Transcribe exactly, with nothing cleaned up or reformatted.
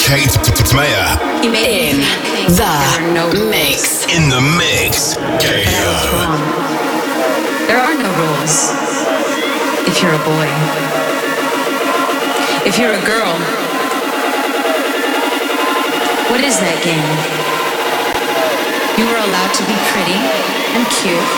Kate Mayer. He made in me think the there are no mix. rules. In the mix. But I was wrong. There are no rules. If you're a boy. If you're a girl. What is that game? You were allowed to be pretty and cute